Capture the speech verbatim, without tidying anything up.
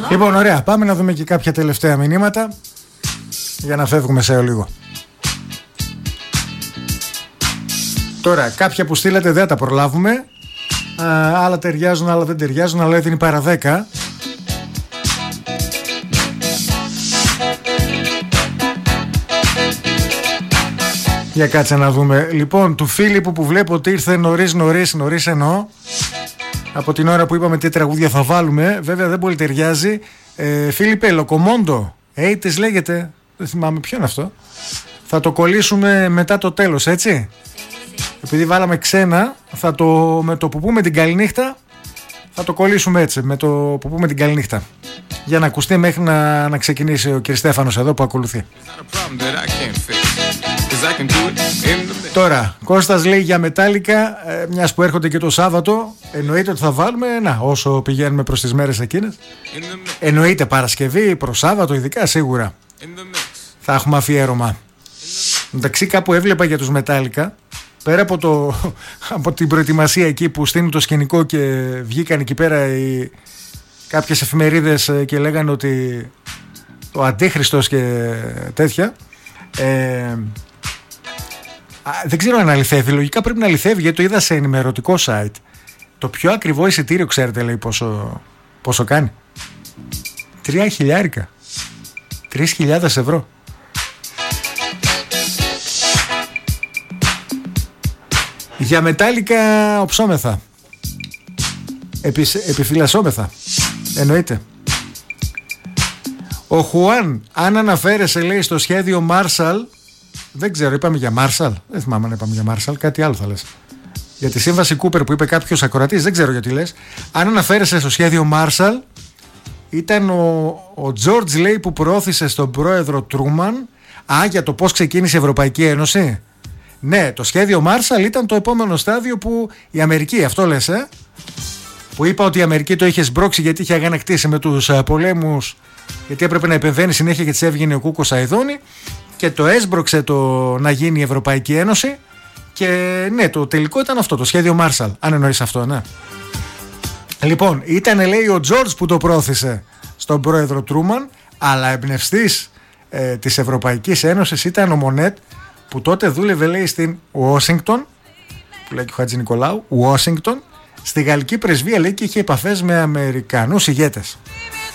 Λοιπόν, ωραία, πάμε να δούμε και κάποια τελευταία μηνύματα για να φεύγουμε σε λίγο. Τώρα, κάποια που στείλατε δεν τα προλάβουμε. Α, άλλα ταιριάζουν, άλλα δεν ταιριάζουν, αλλά είναι παρά δέκα. Για κάτσε να δούμε. Λοιπόν, του Φίλιππου που βλέπω ότι ήρθε νωρίς νωρίς νωρίς εννοώ, από την ώρα που είπαμε τι τραγούδια θα βάλουμε. Βέβαια δεν πολύ ταιριάζει. ε, Φίλιππε, Λοκομόντο Έιτες λέγεται. Δεν θυμάμαι ποιο είναι αυτό. Θα το κολλήσουμε μετά το τέλος, έτσι. Επειδή βάλαμε ξένα, θα το, με το που πούμε την καληνύχτα θα το κολλήσουμε έτσι, με το που πούμε την καληνύχτα, για να ακουστεί μέχρι να, να ξεκινήσει ο κ. Στέφανος εδώ που ακολουθεί. Τώρα, Κώστας λέει για Μετάλλικα, ε, μιας που έρχονται και το Σάββατο, εννοείται ότι θα βάλουμε, να, όσο πηγαίνουμε προς τις μέρες εκείνες. Εννοείται Παρασκευή, προς Σάββατο ειδικά, σίγουρα θα έχουμε αφιέρωμα. Εντάξει, κάπου έβλεπα για τους Μετάλλικα, πέρα από, το, από την προετοιμασία εκεί που στείνουν το σκηνικό και βγήκαν εκεί πέρα οι, κάποιες εφημερίδες και λέγανε ότι ο Αντίχριστος και τέτοια, ε, δεν ξέρω αν αληθεύει. Λογικά πρέπει να αληθεύει, γιατί το είδα σε ενημερωτικό site. Το πιο ακριβό εισιτήριο, ξέρετε, λέει πόσο, πόσο κάνει. Τρία χιλιάρικα. Τρεις χιλιάδες ευρώ. Για Μετάλλικα οψόμεθα. Επι, επιφυλασσόμεθα. Εννοείται. Ο Χουάν, αν αναφέρεσαι, λέει, στο σχέδιο Marshall, δεν ξέρω, είπαμε για Marshall. Δεν θυμάμαι αν είπαμε για Marshall, κάτι άλλο θα λες. Για τη σύμβαση Κούπερ που είπε κάποιος ακροατής, δεν ξέρω γιατί λες. Αν αναφέρεσαι στο σχέδιο Marshall, ήταν ο, ο George, λέει, που προώθησε στον πρόεδρο Τρούμαν, α, για το πώς ξεκίνησε η Ευρωπαϊκή Ένωση. Ναι, το σχέδιο Marshall ήταν το επόμενο στάδιο που η Αμερική, αυτό λες, ε? Που είπα ότι η Αμερική το είχε σμπρώξει γιατί είχε αγανακτήσει με τους uh, πολέμους, γιατί έπρεπε να επεμβαίνει συνέχεια και της έβγαινε ο Κούκος Αηδόνη, και το έσμπρωξε το να γίνει η Ευρωπαϊκή Ένωση. Και ναι, το τελικό ήταν αυτό, το σχέδιο Marshall, αν εννοείς αυτό, ναι. Λοιπόν, ήταν, λέει, ο Τζορτζ που το πρόθεσε στον πρόεδρο Τρούμαν, αλλά εμπνευστής ε, της Ευρωπαϊκής Ένωσης ήταν ο Μονέτ, που τότε δούλευε, λέει, στην Ουάσιγκτον, που λέει και ο Χατζη Νικολάου, Ουάσιγκτον, στη γαλλική πρεσβεία, λέει, και είχε επαφές με Αμερικανούς ηγέτες.